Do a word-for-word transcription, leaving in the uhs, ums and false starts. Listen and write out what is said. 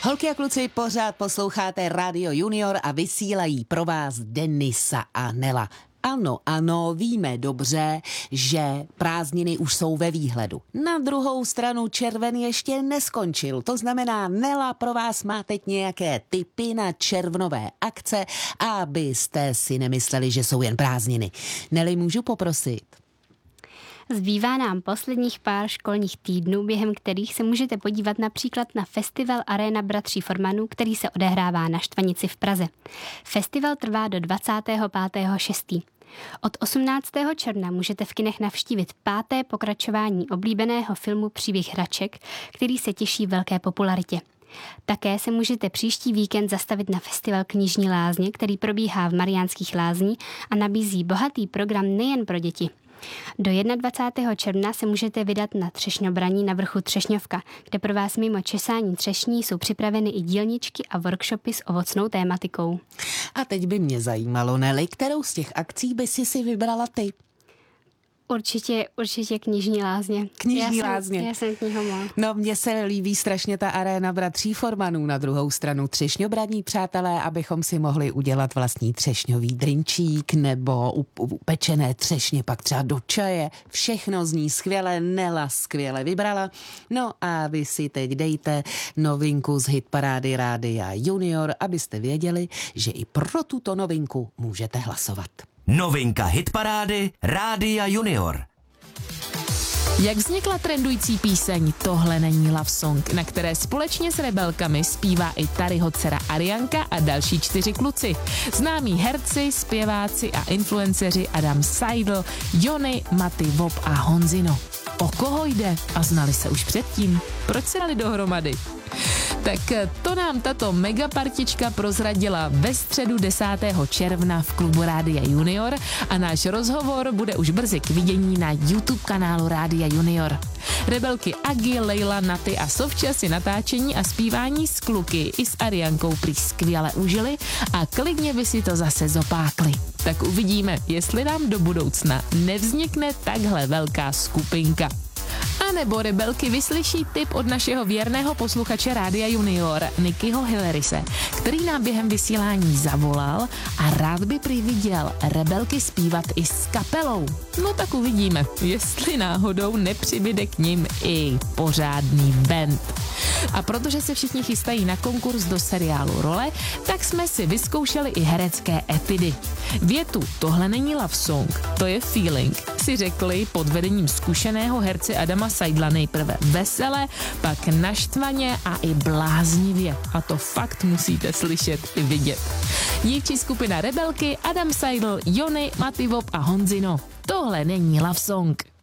Holky a kluci, pořád posloucháte Radio Junior a vysílají pro vás Denisa a Nela. Ano, ano, víme dobře, že prázdniny už jsou ve výhledu. Na druhou stranu červen ještě neskončil. To znamená, Nela pro vás má teď nějaké tipy na červnové akce, abyste si nemysleli, že jsou jen prázdniny. Neli, můžu poprosit? Zbývá nám posledních pár školních týdnů, během kterých se můžete podívat například na festival Arena bratří Formanů, který se odehrává na Štvanici v Praze. Festival trvá do dvacátého pátého šestého Od osmnáctého června můžete v kinech navštívit páté pokračování oblíbeného filmu Příběh hraček, který se těší velké popularitě. Také se můžete příští víkend zastavit na festival Knižní lázně, který probíhá v Mariánských lázní a nabízí bohatý program nejen pro děti. Do dvacátého prvního června se můžete vydat na třešňobraní na vrchu Třešňovka, kde pro vás mimo česání třešní jsou připraveny i dílničky a workshopy s ovocnou tématikou. A teď by mě zajímalo, Neli, kterou z těch akcí by si si vybrala ty? Určitě, určitě Knižní lázně. Knižní já lázně. Jsem, já jsem knihomol. No, mně se líbí strašně ta Aréna bratří Formanů, na druhou stranu třešňobraní, přátelé, abychom si mohli udělat vlastní třešňový drinčík nebo upečené třešně pak třeba do čaje. Všechno zní skvěle, Nela skvěle vybrala. No a vy si teď dejte novinku z hitparády Rádia Junior, abyste věděli, že i pro tuto novinku můžete hlasovat. Novinka hitparády Rádia Junior. Jak vznikla trendující píseň Tohle není love song, na které společně s Rebelkami zpívá i Taryho dcera Arianka a další čtyři kluci. Známí herci, zpěváci a influenceři Adam Seidl, Jony, Maty Vop a Honzino. O koho jde? A znali se už předtím? Proč se dali dohromady? Tak to nám tato megapartička prozradila ve středu desátého června v klubu Rádia Junior a náš rozhovor bude už brzy k vidění na YouTube kanálu Rádia Junior. Rebelky Agi, Lejla, Naty a Sovča si natáčení a zpívání s kluky i s Ariankou prý skvěle užili a klidně by si to zase zopákli. Tak uvidíme, jestli nám do budoucna nevznikne takhle velká skupinka. A nebo Rebelky vyslyší tip od našeho věrného posluchače Rádia Junior, Nikyho Hillarise, který nám během vysílání zavolal a rád by prý viděl Rebelky zpívat i s kapelou. No tak uvidíme, jestli náhodou nepřibyde k nim i pořádný band. A protože se všichni chystají na konkurs do seriálu Role, tak jsme si vyzkoušeli i herecké etudy. Větu Tohle není love song, to je feeling, si řekli pod vedením zkušeného herce Adama Seidla nejprve vesele, pak naštvaně a i bláznivě. A to fakt musíte slyšet i vidět. Dívčí skupina Rebelky, Adam Seidl, Jony, Maty Vop a Honzino. Tohle není love song.